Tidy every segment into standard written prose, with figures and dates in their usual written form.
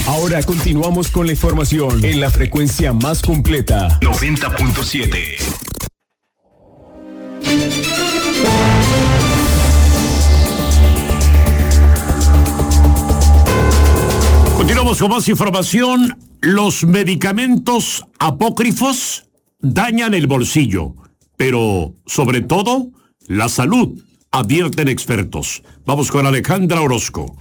Ahora continuamos con la información en la frecuencia más completa. 90.7. Continuamos con más información. Los medicamentos apócrifos dañan el bolsillo, pero sobre todo la salud, advierten expertos. Vamos con Alejandra Orozco.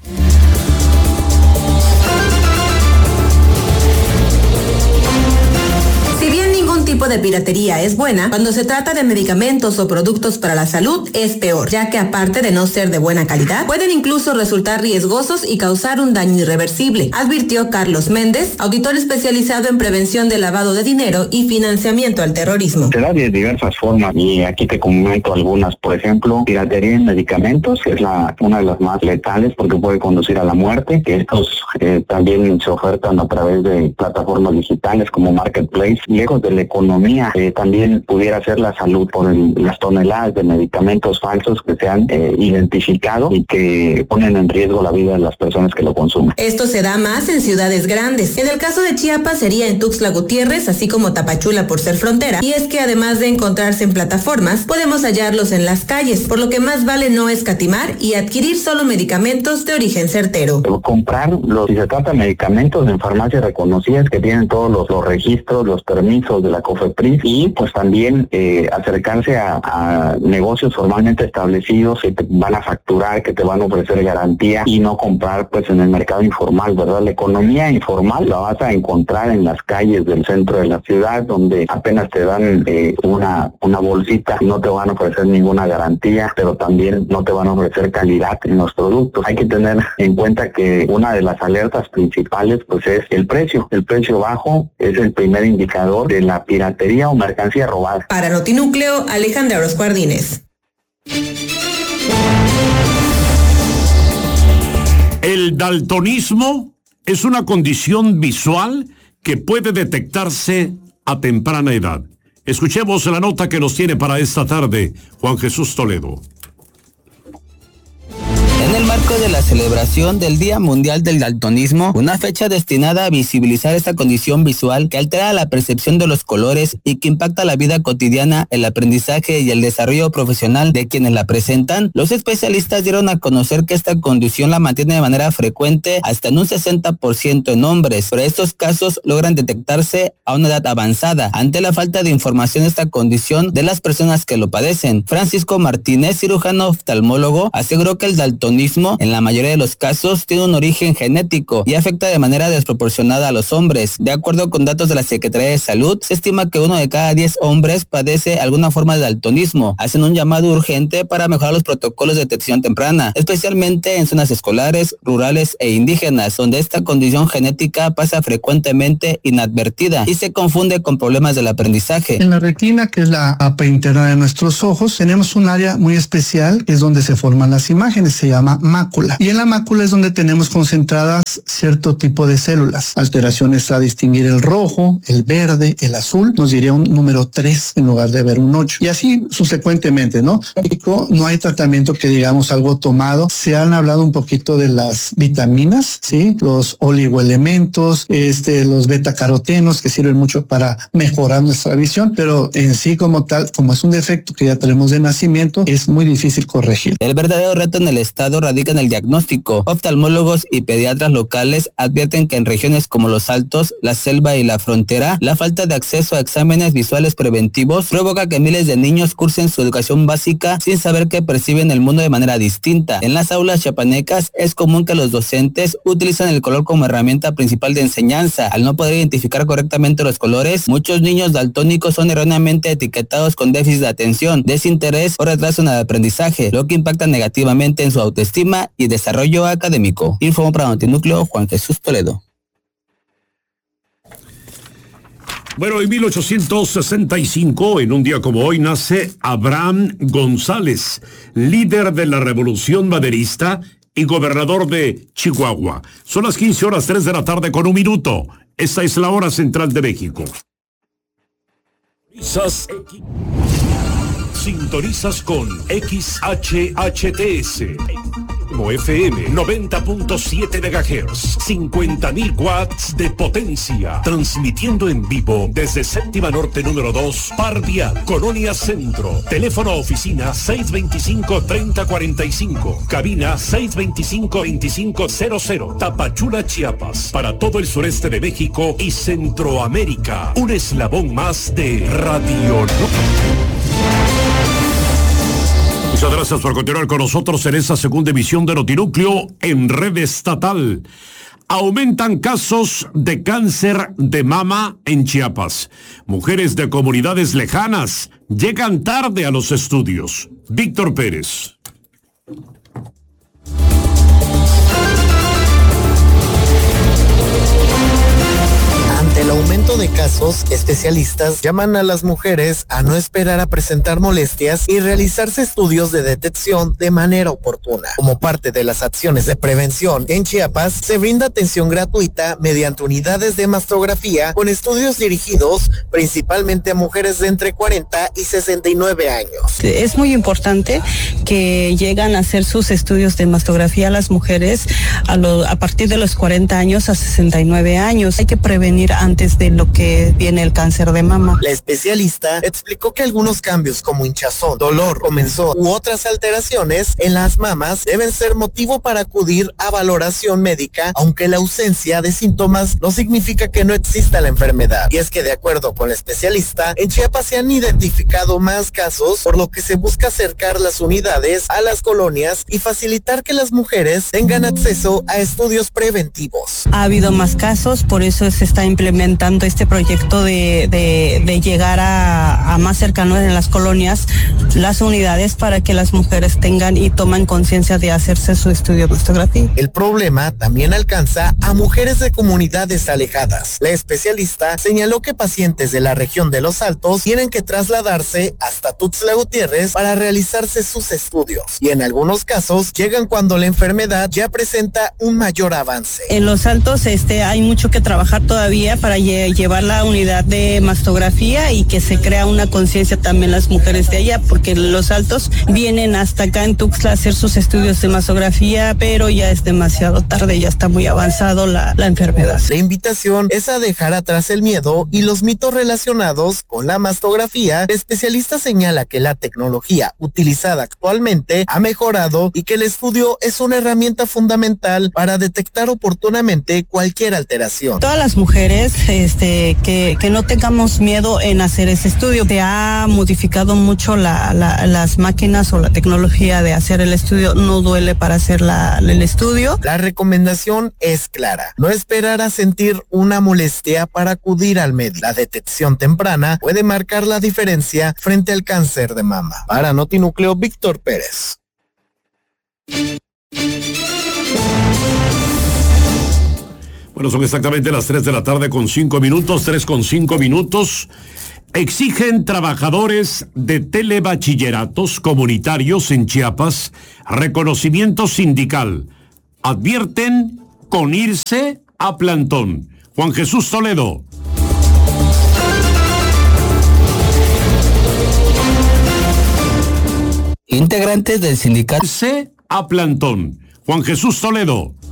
Tipo de piratería es buena, cuando se trata de medicamentos o productos para la salud es peor, ya que aparte de no ser de buena calidad, pueden incluso resultar riesgosos y causar un daño irreversible, advirtió Carlos Méndez, auditor especializado en prevención de lavado de dinero y financiamiento al terrorismo. Se da de diversas formas y aquí te comento algunas. Por ejemplo, piratería en medicamentos, que es una de las más letales porque puede conducir a la muerte, que estos también se ofertan a través de plataformas digitales como Marketplace. Lejos de la economía, también pudiera ser la salud por las toneladas de medicamentos falsos que se han identificado y que ponen en riesgo la vida de las personas que lo consumen. Esto se da más en ciudades grandes. En el caso de Chiapas sería en Tuxtla Gutiérrez, así como Tapachula por ser frontera. Y es que además de encontrarse en plataformas, podemos hallarlos en las calles, por lo que más vale no escatimar y adquirir solo medicamentos de origen certero. Si se trata de medicamentos en farmacias reconocidas que tienen todos los registros, los permisos de la COFEPRIS, y pues también acercarse a negocios formalmente establecidos que te van a facturar, que te van a ofrecer garantía, y no comprar pues en el mercado informal, ¿verdad? La economía informal la vas a encontrar en las calles del centro de la ciudad, donde apenas te dan una bolsita, no te van a ofrecer ninguna garantía, pero también no te van a ofrecer calidad en los productos. Hay que tener en cuenta que una de las alertas principales pues es el precio. El precio bajo es el primer indicador de la piratería o mercancía robada. Para Notinúcleo, Alejandra Orozco Ardínez. El daltonismo es una condición visual que puede detectarse a temprana edad. Escuchemos la nota que nos tiene para esta tarde Juan Jesús Toledo. En el marco de la celebración del Día Mundial del Daltonismo, una fecha destinada a visibilizar esta condición visual que altera la percepción de los colores y que impacta la vida cotidiana, el aprendizaje y el desarrollo profesional de quienes la presentan, los especialistas dieron a conocer que esta condición la mantiene de manera frecuente hasta en un 60% en hombres, pero estos casos logran detectarse a una edad avanzada ante la falta de información de esta condición de las personas que lo padecen. Francisco Martínez, cirujano oftalmólogo, aseguró que el daltonismo en la mayoría de los casos tiene un origen genético y afecta de manera desproporcionada a los hombres. De acuerdo con datos de la Secretaría de Salud, se estima que 1 de cada 10 hombres padece alguna forma de daltonismo. Hacen un llamado urgente para mejorar los protocolos de detección temprana, especialmente en zonas escolares, rurales e indígenas, donde esta condición genética pasa frecuentemente inadvertida y se confunde con problemas del aprendizaje. En la retina, que es la capa interna de nuestros ojos, tenemos un área muy especial que es donde se forman las imágenes, se llama mácula. Y en la mácula es donde tenemos concentradas cierto tipo de células. Alteraciones a distinguir el rojo, el verde, el azul. Nos diría un número 3 en lugar de ver un 8. Y así sucesivamente, ¿no? No hay tratamiento que digamos algo tomado. Se han hablado un poquito de las vitaminas, ¿sí? Los oligoelementos, los betacarotenos que sirven mucho para mejorar nuestra visión, pero en sí como tal, como es un defecto que ya tenemos de nacimiento, es muy difícil corregir. El verdadero reto en el estado radica en el diagnóstico. Oftalmólogos y pediatras locales advierten que en regiones como Los Altos, la selva y la frontera, la falta de acceso a exámenes visuales preventivos provoca que miles de niños cursen su educación básica sin saber que perciben el mundo de manera distinta. En las aulas chiapanecas es común que los docentes utilicen el color como herramienta principal de enseñanza. Al no poder identificar correctamente los colores, muchos niños daltónicos son erróneamente etiquetados con déficit de atención, desinterés o retraso en el aprendizaje, lo que impacta negativamente en su autoestima y desarrollo académico. Informó para Notinúcleo Juan Jesús Toledo. Bueno, en 1865, en un día como hoy, nace Abraham González, líder de la Revolución Maderista y gobernador de Chihuahua. Son las 15:03 de la tarde con 1 minuto. Esta es la hora central de México. sintonizas con XHHTS. FM 90.7 MHz, 50.000 watts de potencia, transmitiendo en vivo desde Séptima Norte número 2, Par Vial, Colonia Centro. Teléfono oficina 625-3045, cabina 625-2500, Tapachula, Chiapas, para todo el sureste de México y Centroamérica. Un eslabón más de Radio Muchas gracias por continuar con nosotros en esta segunda emisión de Notinúcleo en red estatal. Aumentan casos de cáncer de mama en Chiapas. Mujeres de comunidades lejanas llegan tarde a los estudios. Víctor Pérez. Ante el aumento de casos, especialistas llaman a las mujeres a no esperar a presentar molestias y realizarse estudios de detección de manera oportuna. Como parte de las acciones de prevención, en Chiapas se brinda atención gratuita mediante unidades de mastografía con estudios dirigidos principalmente a mujeres de entre 40 y 69 años. Es muy importante que llegan a hacer sus estudios de mastografía a las mujeres a partir de los 40 años a 69 años. Hay que prevenir antes de lo que viene el cáncer de mama. La especialista explicó que algunos cambios como hinchazón, dolor, comezón u otras alteraciones en las mamas deben ser motivo para acudir a valoración médica, aunque la ausencia de síntomas no significa que no exista la enfermedad. Y es que de acuerdo con la especialista, en Chiapas se han identificado más casos, por lo que se busca acercar las unidades a las colonias y facilitar que las mujeres tengan acceso a estudios preventivos. Ha habido más casos, por eso se está implementando este proyecto de llegar a más cercanos en las colonias, las unidades, para que las mujeres tengan y tomen conciencia de hacerse su estudio de mastografía. El problema también alcanza a mujeres de comunidades alejadas. La especialista señaló que pacientes de la región de Los Altos tienen que trasladarse hasta Tuxtla Gutiérrez para realizarse sus estudios, y en algunos casos llegan cuando la enfermedad ya presenta un mayor avance. En Los Altos hay mucho que trabajar todavía para llevar la unidad de mastografía y que se crea una conciencia también las mujeres de allá, porque Los Altos vienen hasta acá en Tuxtla a hacer sus estudios de mastografía, pero ya es demasiado tarde, ya está muy avanzado la enfermedad. La invitación es a dejar atrás el miedo y los mitos relacionados con la mastografía. El especialista señala que la tecnología utilizada actualmente ha mejorado y que el estudio es una herramienta fundamental para detectar oportunamente cualquier alteración. Todas las mujeres que no tengamos miedo en hacer ese estudio. Se ha modificado mucho las máquinas o la tecnología de hacer el estudio. No duele para hacer el estudio. La recomendación es clara: no esperar a sentir una molestia para acudir al médico. La detección temprana puede marcar la diferencia frente al cáncer de mama. Para Notinúcleo, Víctor Pérez. Bueno, son exactamente las 3 de la tarde con 5 minutos, 3 con 5 minutos. Exigen trabajadores de telebachilleratos comunitarios en Chiapas reconocimiento sindical. Advierten con irse a plantón. Juan Jesús Toledo. Integrantes del sindicato Irse a plantón. Juan Jesús Toledo.